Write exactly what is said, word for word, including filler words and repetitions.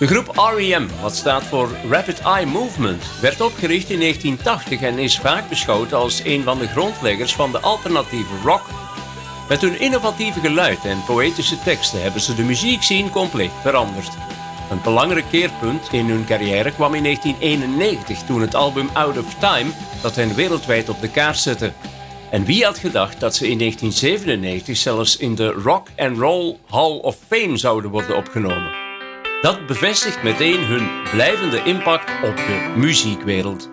De groep R E M, wat staat voor Rapid Eye Movement, werd opgericht in negentien tachtig en is vaak beschouwd als een van de grondleggers van de alternatieve rock. Met hun innovatieve geluid en poëtische teksten hebben ze de muziekscene compleet veranderd. Een belangrijk keerpunt in hun carrière kwam in negentien eenennegentig toen het album Out of Time dat hen wereldwijd op de kaart zette. En wie had gedacht dat ze in negentien zevenennegentig zelfs in de Rock and Roll Hall of Fame zouden worden opgenomen. Dat bevestigt meteen hun blijvende impact op de muziekwereld.